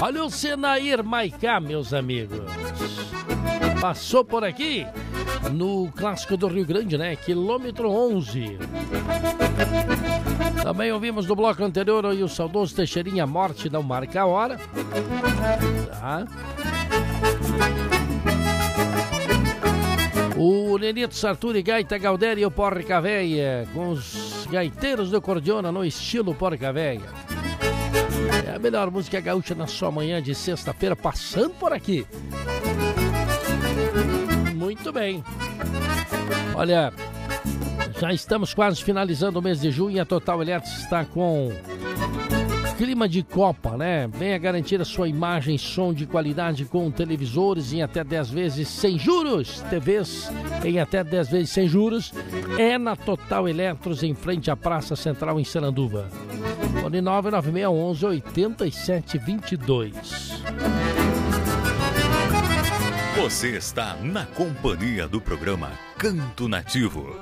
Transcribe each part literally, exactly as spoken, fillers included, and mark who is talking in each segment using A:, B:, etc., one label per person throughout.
A: Olha o Senair Maicá, meus amigos. Passou por aqui no Clássico do Rio Grande, né? Quilômetro onze. Também ouvimos no bloco anterior aí o saudoso Teixeirinha Morte, não marca a hora. Tá. O Nenito Sarturi, Gaita Galdéria e o Porca Véia, com os gaiteiros do Cordiona no estilo Porca Véia. É a melhor música gaúcha na sua manhã de sexta-feira, passando por aqui. Muito bem. Olha, já estamos quase finalizando o mês de junho e a Total Eletro está com clima de Copa, né? Venha garantir a sua imagem e som de qualidade com televisores em até dez vezes sem juros. T Vs em até dez vezes sem juros. É na Total Eletros, em frente à Praça Central em Saranduva. Fone nove nove seis um um oito sete dois dois.
B: Você está na companhia do programa Canto Nativo.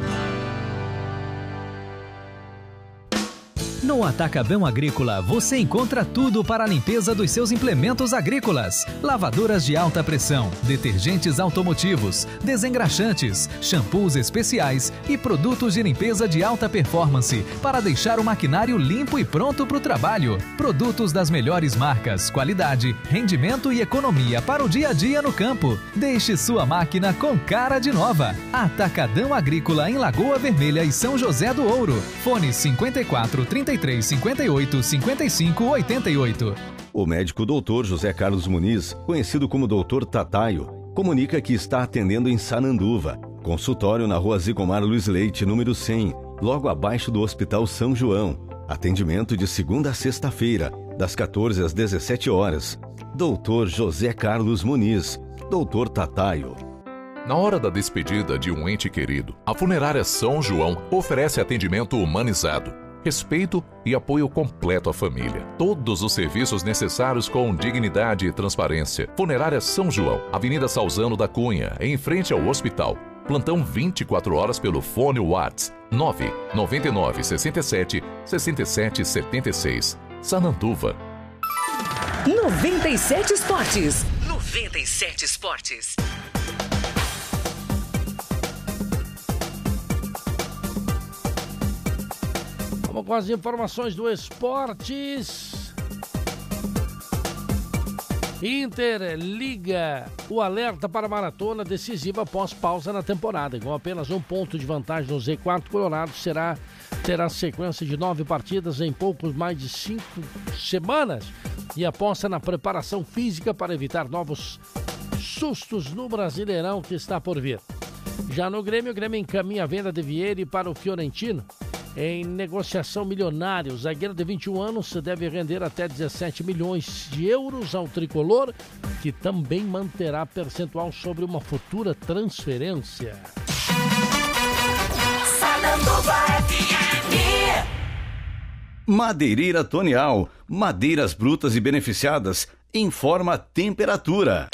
C: No Atacadão Agrícola, você encontra tudo para a limpeza dos seus implementos agrícolas. Lavadoras de alta pressão, detergentes automotivos, desengraxantes, shampoos especiais e produtos de limpeza de alta performance para deixar o maquinário limpo e pronto para o trabalho. Produtos das melhores marcas, qualidade, rendimento e economia para o dia a dia no campo. Deixe sua máquina com cara de nova. Atacadão Agrícola em Lagoa Vermelha e São José do Ouro. Fone cinquenta e quatro, trinta e três, cinquenta e oito, cinquenta e cinco, oitenta e oito.
D: O médico doutor José Carlos Muniz, conhecido como doutor Tataio, comunica que está atendendo em Sananduva. Consultório na rua Zigomar Luiz Leite, número cem, logo abaixo do Hospital São João. Atendimento de segunda a sexta-feira, das quatorze às dezessete horas. doutor José Carlos Muniz, doutor Tataio.
E: Na hora da despedida de um ente querido, a Funerária São João oferece atendimento humanizado, respeito e apoio completo à família. Todos os serviços necessários com dignidade e transparência. Funerária São João, Avenida Salzano da Cunha, em frente ao hospital. Plantão vinte e quatro horas pelo fone WhatsApp nove nove nove, seis sete, seis sete sete seis. Sananduva.
F: noventa e sete Esportes. noventa e sete Esportes.
A: Vamos com as informações do esportes. Inter liga o alerta para a maratona decisiva após pausa na temporada. Com apenas um ponto de vantagem no Z quatro, Colorado será, terá sequência de nove partidas em poucos mais de cinco semanas e aposta na preparação física para evitar novos sustos no Brasileirão que está por vir. Já no Grêmio, o Grêmio encaminha a venda de Vieri para o Fiorentino. Em negociação milionária, o zagueiro de vinte e um anos deve render até dezessete milhões de euros ao tricolor, que também manterá percentual sobre uma futura transferência.
D: Madeireira Tonial, madeiras brutas e beneficiadas, informa a temperatura.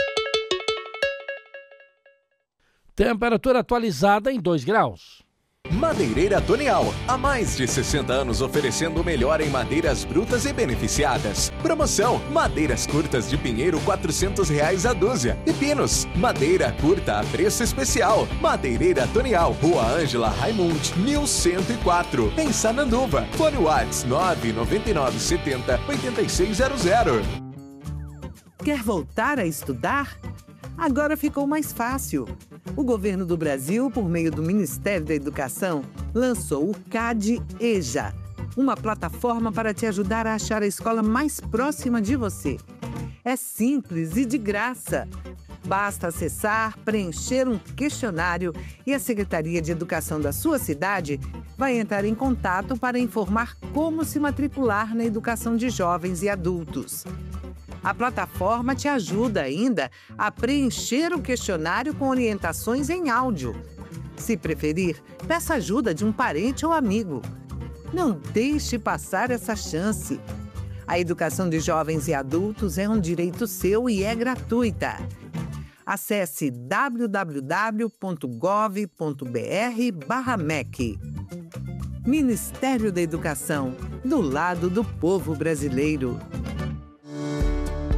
A: Temperatura atualizada em dois graus.
G: Madeireira Tonial, há mais de sessenta anos oferecendo o melhor em madeiras brutas e beneficiadas. Promoção, madeiras curtas de pinheiro quatrocentos reais a dúzia e pinos, madeira curta a preço especial. Madeireira Tonial, Rua Ângela Raimund, mil cento e quatro, em Sananduva. Fone WhatsApp nove nove nove, setenta, oitenta e seis zero zero.
H: Quer voltar a estudar? Agora ficou mais fácil. O governo do Brasil, por meio do Ministério da Educação, lançou o CAD EJA, uma plataforma para te ajudar a achar a escola mais próxima de você. É simples e de graça. Basta acessar, preencher um questionário e a Secretaria de Educação da sua cidade vai entrar em contato para informar como se matricular na educação de jovens e adultos. A plataforma te ajuda ainda a preencher o questionário com orientações em áudio. Se preferir, peça ajuda de um parente ou amigo. Não deixe passar essa chance. A educação de jovens e adultos é um direito seu e é gratuita. Acesse w w w ponto gov ponto b r barra m e c. Ministério da Educação, do lado do povo brasileiro.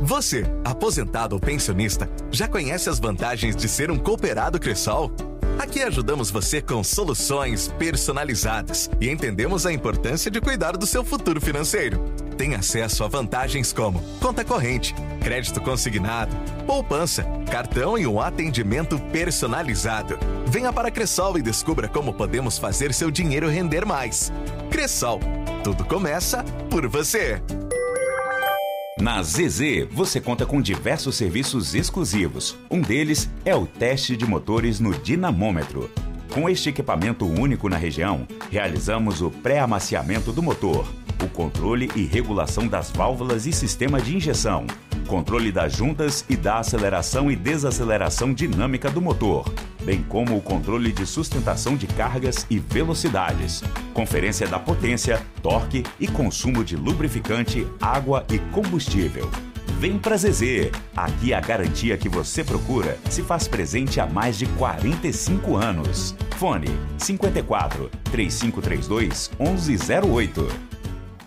G: Você, aposentado ou pensionista, já conhece as vantagens de ser um cooperado Cressol? Aqui ajudamos você com soluções personalizadas e entendemos a importância de cuidar do seu futuro financeiro. Tem acesso a vantagens como conta corrente, crédito consignado, poupança, cartão e um atendimento personalizado. Venha para a Cressol e descubra como podemos fazer seu dinheiro render mais. Cressol, tudo começa por você.
I: Na Z Z, você conta com diversos serviços exclusivos. Um deles é o teste de motores no dinamômetro. Com este equipamento único na região, realizamos o pré-amaciamento do motor, o controle e regulação das válvulas e sistema de injeção, controle das juntas e da aceleração e desaceleração dinâmica do motor, bem como o controle de sustentação de cargas e velocidades, conferência da potência, torque e consumo de lubrificante, água e combustível. Vem pra Z Z. Aqui a garantia que você procura se faz presente há mais de quarenta e cinco anos. Fone cinquenta e quatro, três cinco três dois, onze zero oito.